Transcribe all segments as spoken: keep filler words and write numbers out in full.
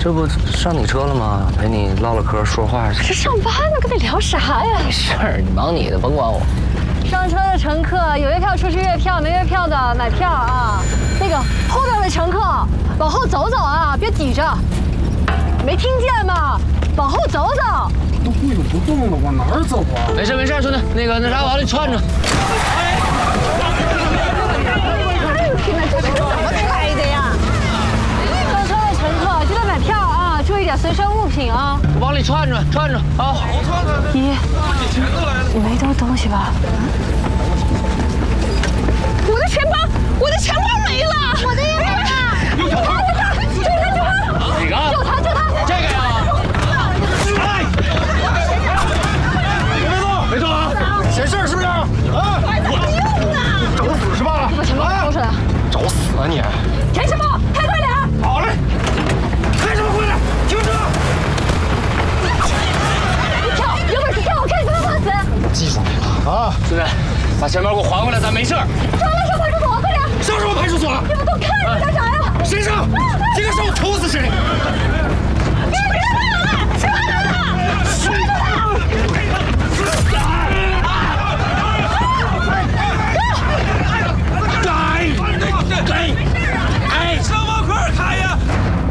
这不上你车了吗？陪你唠唠嗑，说话。 这上班呢，跟你聊啥呀？ 没事儿，你忙你的，甭管我。 上车的乘客有月票出示月票，没月票的买票啊。那个后边的乘客往后走走啊，别挤着。没听见吗？往后走走。 都跪着不动了，往哪儿走啊？ 没事没事，兄弟，那个那啥，往里串着。 怎么开的呀？上车的乘客记得买票啊，注意点随身物品啊。 往里串着，串着啊！ 姨，你没丢东西吧？我的钱包，我的钱包没了，我的也没了。有他，有他，救他，救他！ 哪个？ 救他，救他！ 这个呀！哎！ 别动，别动啊！嫌事儿是不是？啊！我找死是吧？ 把钱包掏出来！ 找死啊你！ 开什么？开快点！ 好嘞！开什么快点？停车！ 你跳，有本事跳！我看你怎么放死！ 技术没了啊！ 兄弟，把钱包给我还回来，咱没事儿。 上来上派出所，快点！ 上什么派出所？ 你们都看着干啥呀？ 谁上？今天上午抽死谁？ 别别打了！谁打了？谁打了？ 给！哎，车往哪儿开呀？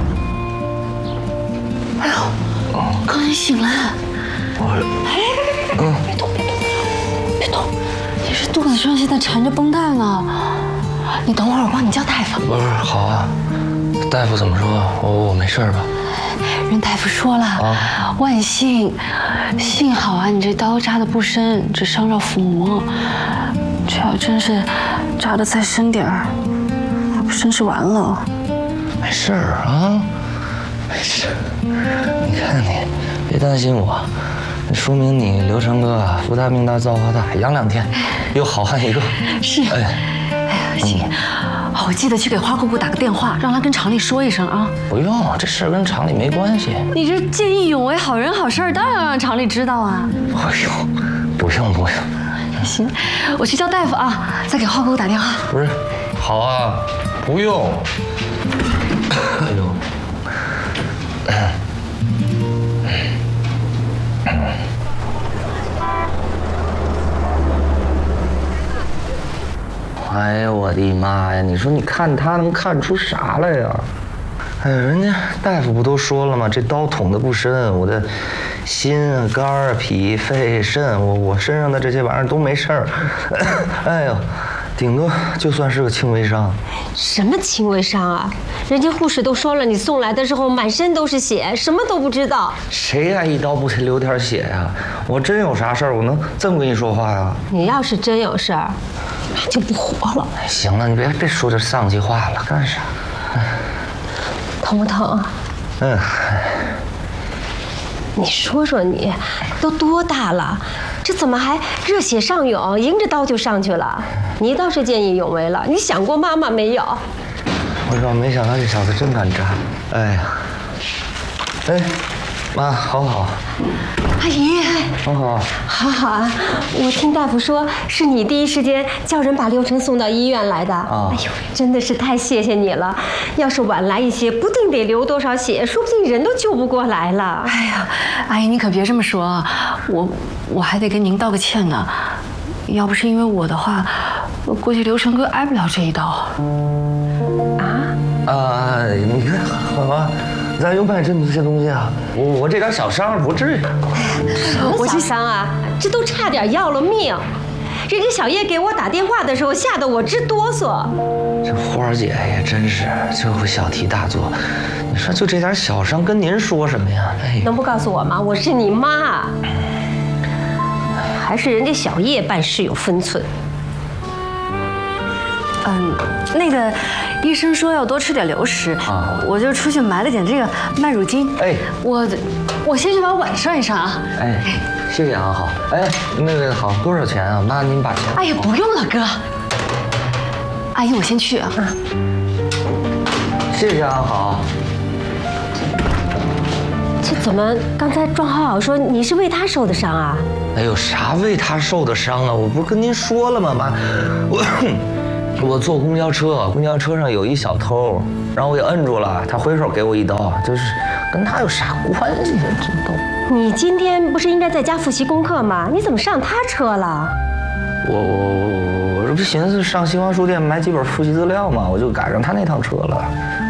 哎呦，刚才醒来。 我， 哎，别别别别动别动别动！你这肚子上现在缠着绷带呢，你等会儿我帮你叫大夫。 不是，好啊。大夫怎么说？我我没事吧？ 人大夫说了，啊、万幸，幸好啊，你这刀扎的不深，只伤着腹膜。这要真是扎的再深点儿，还不真是完了。 没事儿啊，没事。你看你，别担心我，说明你刘成哥啊，福大命大造化大，养两天又好汉一个。 是。哎，哎呀，行。好，我记得去给花姑姑打个电话，让她跟厂里说一声啊。 不用，这事跟厂里没关系。 你这见义勇为、好人好事，当然要让厂里知道啊。 不用，不用，不用。 行，我去叫大夫啊，再给花姑姑打电话。 不是，好啊，不用。哎呦。哎呀，我的妈呀！你说你看他能看出啥来呀？哎呀，人家大夫不都说了吗？这刀捅的不深，我的心啊、肝啊、脾、肺、肾，我我身上的这些玩意儿都没事儿。哎呦，顶多就算是个轻微伤。 什么轻微伤啊？人家护士都说了，你送来的时候满身都是血，什么都不知道。 谁爱一刀不流点血呀？我真有啥事儿，我能这么跟你说话呀？ 你要是真有事儿，那就不活了。 行了，你别别说这丧气话了，干啥？ 疼不疼？ 嗯。 你说说你，都多大了，这怎么还热血上涌，迎着刀就上去了？你倒是见义勇为了，你想过妈妈没有？ 我倒没想到这小子真敢扎。哎呀，哎，妈，好不好？ 阿姨， 好好， 好好啊！我听大夫说，是你第一时间叫人把刘成送到医院来的。啊、哎呦，真的是太谢谢你了！要是晚来一些，不定得流多少血，说不定人都救不过来了。 哎呀，阿姨你可别这么说啊！我我还得跟您道个歉呢。要不是因为我的话，我估计刘成哥挨不了这一刀。 啊？ 啊，你看好啊。咱用卖这么些东西啊！我我这点小伤不至于。 什么小伤啊？这都差点要了命！人家小叶给我打电话的时候，吓得我直哆嗦。 这花儿姐也真是就会小题大做。你说就这点小伤，跟您说什么呀？哎， 能不告诉我吗？我是你妈。还是人家小叶办事有分寸。 嗯，那个医生说要多吃点流食啊，我就出去买了点这个麦乳精。哎，我我先去把碗上一上啊。 哎，谢谢啊，好。哎，那个好，多少钱啊？妈，您把钱。 哎呀，不用了，哥。阿姨，我先去啊。 谢谢啊，好。 这怎么刚才庄好好说你是为他受的伤啊？ 哎呦，啥为他受的伤啊？我不是跟您说了吗，妈，我。 我坐公交车，公交车上有一小偷，然后我给摁住了，他挥手给我一刀，就是跟他有啥关系啊？这都。 你今天不是应该在家复习功课吗？你怎么上他车了？ 我我我我这不寻思上新华书店买几本复习资料吗？我就赶上他那趟车了。